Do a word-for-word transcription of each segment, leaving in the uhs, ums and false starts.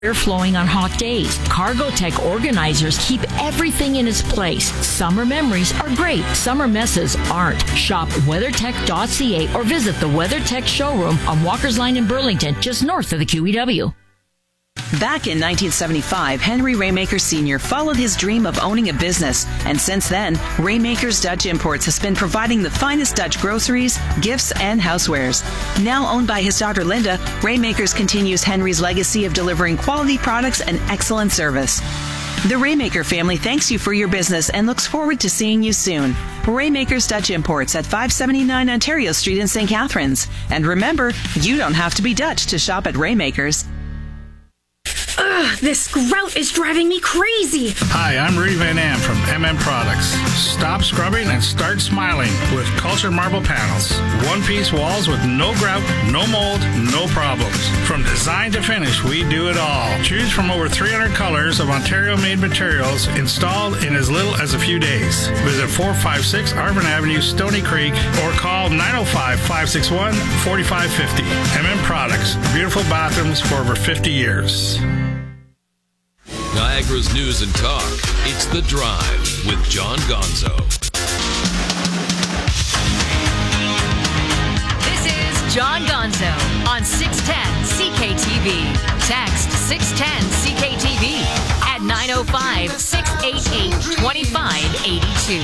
air flowing on hot days. Cargotec organizers keep everything in its place. Summer memories are great. Summer messes aren't. Shop weathertech dot c a or visit the WeatherTech showroom on Walker's Line in Burlington, just north of the Q E W. Back in nineteen seventy-five, Henry Raymaker Senior followed his dream of owning a business, and since then, Raymaker's Dutch Imports has been providing the finest Dutch groceries, gifts, and housewares. Now owned by his daughter Linda, Raymakers continues Henry's legacy of delivering quality products and excellent service. The Raymaker family thanks you for your business and looks forward to seeing you soon. Raymaker's Dutch Imports at five seventy-nine Ontario Street in Saint Catharines. And remember, you don't have to be Dutch to shop at Raymaker's. Ugh, this grout is driving me crazy. Hi, I'm Rudy Van Am from M M Products. Stop scrubbing and start smiling with Cultured Marble Panels. One-piece walls with no grout, no mold, no problems. From design to finish, we do it all. Choose from over three hundred colors of Ontario-made materials installed in as little as a few days. Visit four five six Arvin Avenue, Stony Creek, or call nine oh five, five six one, four five five oh. M M Products. Beautiful bathrooms for over fifty years. Niagara's news and talk. It's The Drive with John Gonzo. This is John Gonzo on six ten C K T V. Text six ten C K T V at nine oh five, six eight eight, two five eight two.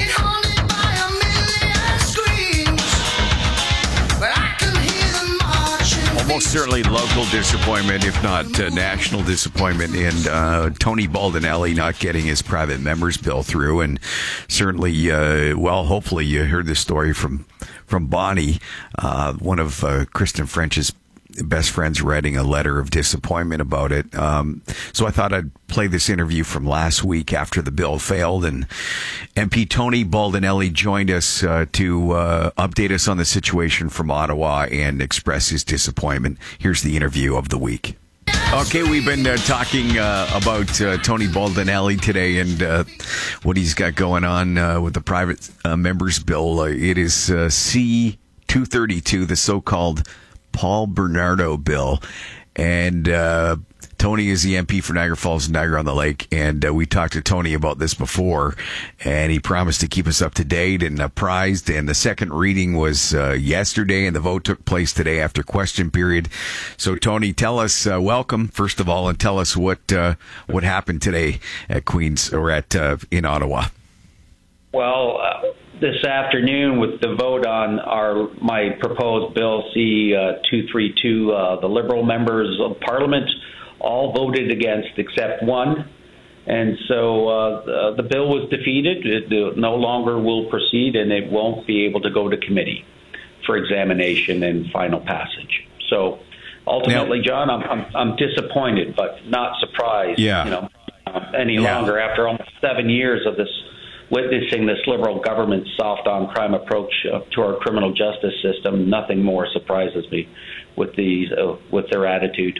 Almost certainly local disappointment, if not uh, national disappointment, in uh, Tony Baldinelli not getting his private members bill through. And certainly, uh, well, hopefully you heard the story from, from Bonnie, uh, one of uh, Kristen French's best friends, writing a letter of disappointment about it. Um, so I thought I'd play this interview from last week after the bill failed, and M P Tony Baldinelli joined us uh, to uh, update us on the situation from Ottawa and express his disappointment. Here's the interview of the week. Okay, we've been uh, talking uh, about uh, Tony Baldinelli today and uh, what he's got going on uh, with the private uh, members bill. Uh, it is uh, C two thirty-two, the so-called Paul Bernardo bill, and uh, Tony is the M P for Niagara Falls and Niagara-on-the-Lake, and uh, we talked to Tony about this before, and he promised to keep us up to date and apprised, and the second reading was uh, yesterday, and the vote took place today after question period. So, Tony, tell us, uh, welcome, first of all, and tell us what uh, what happened today at Queen's, or at uh, in Ottawa. Well, uh, this afternoon, with the vote on our my proposed bill C two thirty-two, uh, the Liberal members of Parliament all voted against except one, and so uh, the, the bill was defeated. It no longer will proceed, and it won't be able to go to committee for examination and final passage. So, ultimately, now, John, I'm, I'm I'm disappointed, but not surprised. Yeah. You know, uh, any yeah. longer after almost seven years of this. Witnessing this Liberal government's soft on crime approach uh, to our criminal justice system, nothing more surprises me with the uh, with their attitude.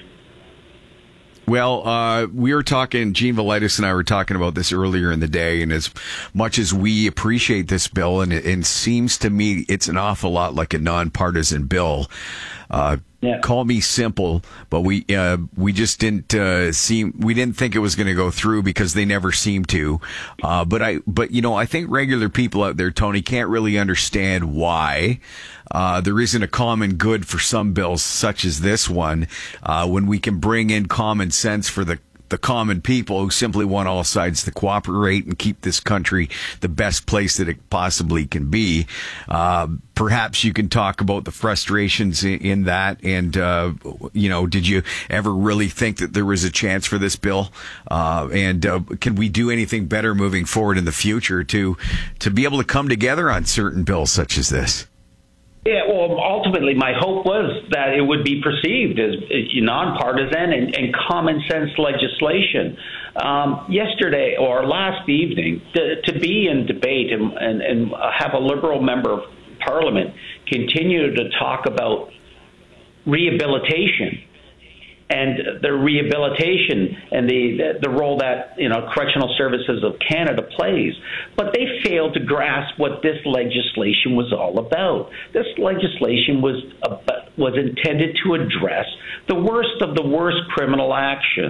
Well, uh, we were talking, Gene Velitis and I were talking about this earlier in the day, and as much as we appreciate this bill, and it, it seems to me it's an awful lot like a nonpartisan bill. Uh, yeah. Call me simple, but we uh, we just didn't uh, seem we didn't think it was going to go through because they never seem to. Uh, but I but you know I think regular people out there, Tony, can't really understand why uh, there isn't a common good for some bills such as this one uh, when we can bring in common sense for the. the common people who simply want all sides to cooperate and keep this country the best place that it possibly can be. Uh, perhaps you can talk about the frustrations in, in that. And, uh, you know, did you ever really think that there was a chance for this bill? Uh, and uh, can we do anything better moving forward in the future to, to be able to come together on certain bills such as this? Yeah, well, ultimately, my hope was that it would be perceived as nonpartisan and, and common sense legislation. Um, yesterday or last evening, to, to be in debate and, and, and have a Liberal member of Parliament continue to talk about rehabilitation and the rehabilitation and the, the the role that you know Correctional Services of Canada plays. But they failed to grasp what this legislation was all about. This legislation was about, was intended to address the worst of the worst criminal actions.